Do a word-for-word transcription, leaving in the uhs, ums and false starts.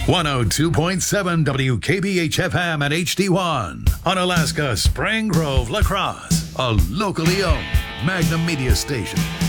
one oh two point seven W K B H F M and H D one. Unalaska Spring Grove, La Crosse. A locally owned Magnum Media station.